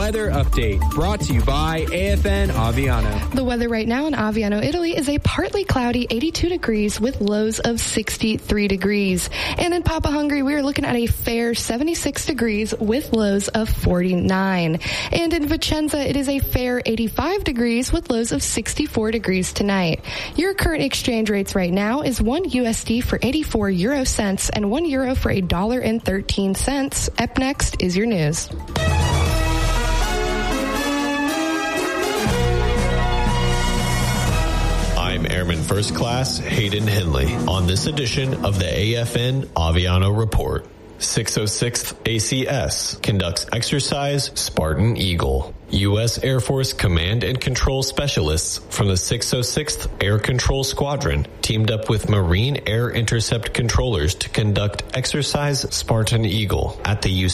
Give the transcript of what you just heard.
weather update brought to you by AFN Aviano. The weather right now in Aviano, Italy is a partly cloudy 82 degrees with lows of 63 degrees. And in Papa Hungary, we are looking at a fair 76 degrees with lows of 49. And in Vicenza, it is a fair 85 degrees with lows of 64 degrees tonight. Your current exchange rates right now is 1 USD for 84 euro cents and 1 euro for $1.13. Up next is your news. I'm Airman First Class Hayden Henley on this edition of the AFN Aviano Report. 606th ACS conducts exercise Spartan Eagle. U.S. Air Force Command and Control Specialists from the 606th Air Control Squadron teamed up with Marine Air Intercept Controllers to conduct exercise Spartan Eagle at the